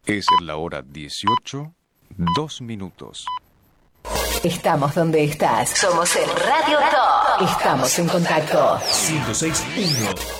Es la hora 18, 2 minutos. Estamos donde estás. Somos el Radio Top. Estamos en contacto. 106.1